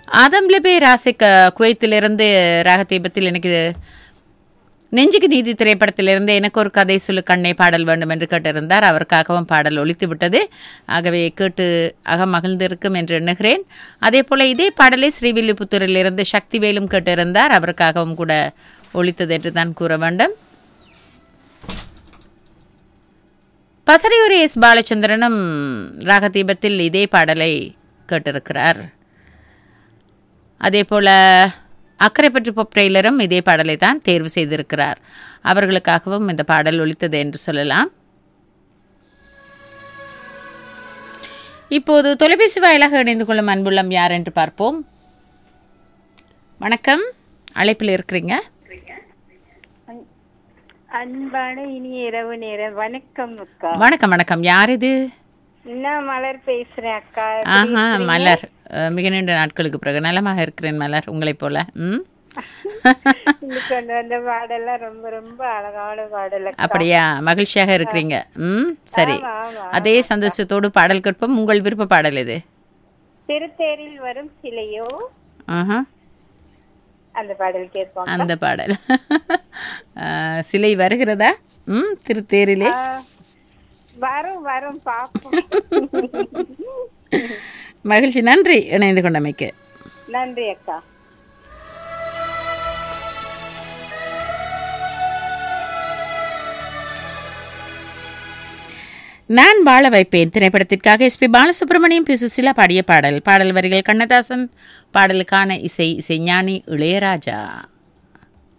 ஆதம் லெபே ராசிக் குவைத்திலிருந்து ராகதீபத்தில் எனக்கு நெஞ்சுக்கு நீதி திரைப்படத்திலிருந்து எனக்கு ஒரு கதை சொல்லு கண்ணே பாடல் வேண்டும் என்று கேட்டிருந்தார். அவருக்காகவும் பாடல் ஒலித்து விட்டது. ஆகவே கேட்டு மகிழ்ந்திருக்கும் என்று எண்ணுகிறேன். அதே போல் இதே பாடலை ஸ்ரீவில்லிபுத்தூரிலிருந்து சக்திவேலும் கேட்டிருந்தார். அவருக்காகவும் கூட ஒலித்தது என்று தான் கூற வேண்டும். பசறையூர் எஸ் பாலச்சந்திரனும் ராகதீபத்தில் இதே பாடலை கேட்டிருக்கிறார். அதே போல் அக்கரைப்பற்று பொப் டெய்லரும் இதே பாடலை தான் தேர்வு செய்திருக்கிறார். அவர்களுக்காகவும் இந்த பாடல் ஒலித்தது என்று சொல்லலாம். இப்போது தொலைபேசி வாயிலாக இணைந்து கொள்ளும் அன்புள்ளம் யார் என்று பார்ப்போம். வணக்கம், அழைப்பில் இருக்கிறீங்க. அன்பான இனி இரவு நேரம் வணக்கம் அக்கா. வணக்கம் வணக்கம். யார் இது? நான் மலர் பேசுறேன் அக்கா. ஆஹா, மலர். மிக நீண்ட நாட்களுக்கு பிறகு நலமாக இருக்கிறேன் மலர், உங்களை போல. கொண்டு வந்த பாடெல்லாம் ரொம்ப ரொம்ப அழகான பாடல். அப்படியா? மகிழ்ச்சியாக இருக்கிறீங்க. சரி, அதே சந்தோஷத்தோடு பாடல் கேட்போம். உங்கள் விருப்ப பாடல் எது? திருத்தேரில் வரும் சிலையோ, அந்த பாடல் கேட்போம். அந்த பாடல் சிலை வருகிறதா? திருத்தேரிலே வரும் வரும் பாப்போம். மகிழ்ச்சி, நன்றி இணைந்து கொண்டமைக்கு. நன்றி அக்கா. நான் வாழ வைப்பேன் திரைப்படத்திற்காக எஸ்பி பாலசுப்ரமணியம், பி சுசிலா பாடிய பாடல். பாடல் வரிகள் கண்ணதாசன், பாடலுக்கான இசை ஞானி இளையராஜா.